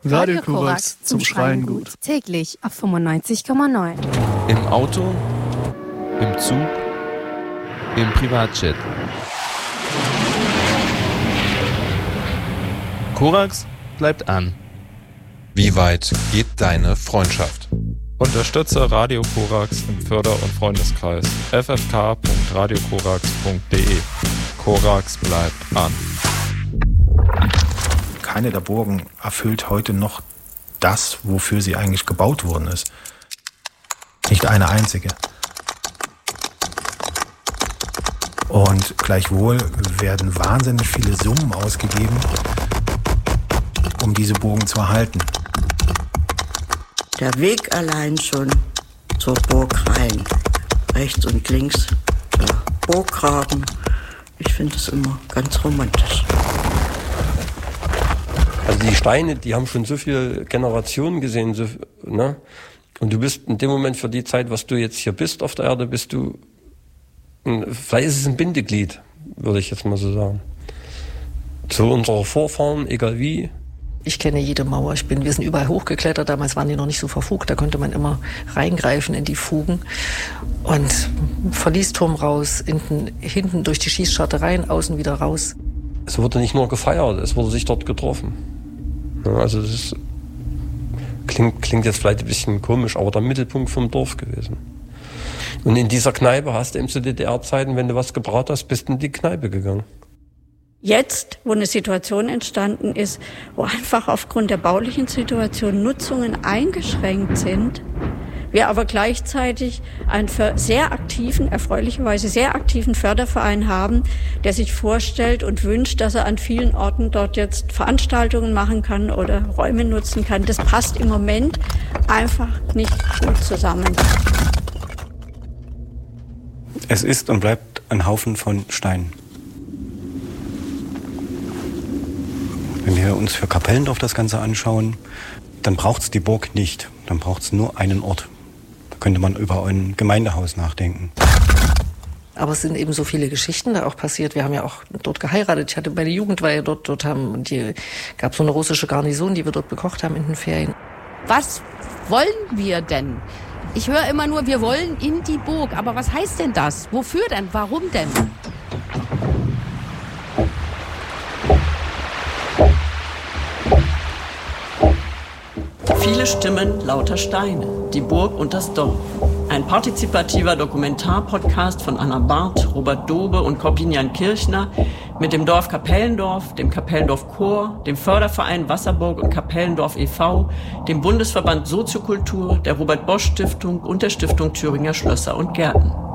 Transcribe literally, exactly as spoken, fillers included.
Radio Korax zum Schreien gut. Täglich auf fünfundneunzig Komma neun. Im Auto, im Zug, im Privatjet. Korax bleibt an. Wie weit geht deine Freundschaft? Unterstütze Radio Korax im Förder- und Freundeskreis. f f k punkt radio korax punkt d e. Korax bleibt an. Keine der Burgen erfüllt heute noch das, wofür sie eigentlich gebaut worden ist. Nicht eine einzige. Und gleichwohl werden wahnsinnig viele Summen ausgegeben, um diese Burgen zu erhalten. Der Weg allein schon zur Burg rein, rechts und links der Burggraben, ich finde es immer ganz romantisch. Also die Steine, die haben schon so viele Generationen gesehen, so, ne? Und du bist in dem Moment für die Zeit, was du jetzt hier bist auf der Erde, bist du, vielleicht ist es ein Bindeglied, würde ich jetzt mal so sagen. Zu unserer Vorfahren, egal wie. Ich kenne jede Mauer. Ich bin, wir sind überall hochgeklettert. Damals waren die noch nicht so verfugt. Da konnte man immer reingreifen in die Fugen. Und Verliesturm raus, hinten, hinten durch die Schießscharte rein, außen wieder raus. Es wurde nicht nur gefeiert, es wurde sich dort getroffen. Ja, also das ist, klingt, klingt jetzt vielleicht ein bisschen komisch, aber der Mittelpunkt vom Dorf gewesen. Und in dieser Kneipe hast du eben zu D D R-Zeiten, wenn du was gebraut hast, bist du in die Kneipe gegangen. Jetzt, wo eine Situation entstanden ist, wo einfach aufgrund der baulichen Situation Nutzungen eingeschränkt sind, wir aber gleichzeitig einen sehr aktiven, erfreulicherweise sehr aktiven Förderverein haben, der sich vorstellt und wünscht, dass er an vielen Orten dort jetzt Veranstaltungen machen kann oder Räume nutzen kann. Das passt im Moment einfach nicht gut zusammen. Es ist und bleibt ein Haufen von Steinen. Wenn wir uns für Kapellendorf das Ganze anschauen, dann braucht es die Burg nicht. Dann braucht es nur einen Ort. Da könnte man über ein Gemeindehaus nachdenken. Aber es sind eben so viele Geschichten da auch passiert. Wir haben ja auch dort geheiratet. Ich hatte bei der Jugendweihe dort, dort haben, und die gab so eine russische Garnison, die wir dort bekocht haben in den Ferien. Was wollen wir denn? Ich höre immer nur, wir wollen in die Burg. Aber was heißt denn das? Wofür denn? Warum denn? Viele Stimmen, lauter Steine. Die Burg und das Dorf. Ein partizipativer Dokumentarpodcast von Anna Barth, Robert Dobe und Corbinian Kirchner mit dem Dorf Kapellendorf, dem Kapellendorf Chor, dem Förderverein Wasserburg und Kapellendorf e V, dem Bundesverband Soziokultur, der Robert Bosch Stiftung und der Stiftung Thüringer Schlösser und Gärten.